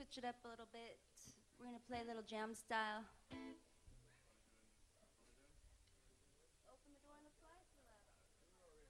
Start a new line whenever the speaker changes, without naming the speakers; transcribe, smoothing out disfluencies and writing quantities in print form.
switch it up a little bit. We're gonna play a little jam style.